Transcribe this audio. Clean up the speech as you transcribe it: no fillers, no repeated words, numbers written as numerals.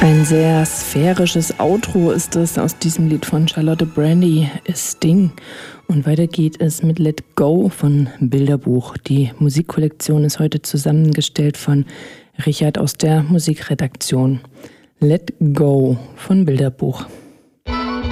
Ein sehr sphärisches Outro ist es aus diesem Lied von Charlotte Brandy, Sting. Und weiter geht es mit Let Go von Bilderbuch. Die Musikkollektion ist heute zusammengestellt von Richard aus der Musikredaktion. Let Go von Bilderbuch.